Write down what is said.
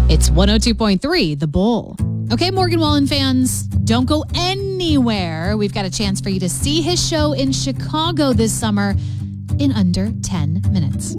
It's 102.3, The Bull. Okay, Morgan Wallen fans, don't go anywhere. We've got a chance for you to see his show in Chicago this summer in under 10 minutes.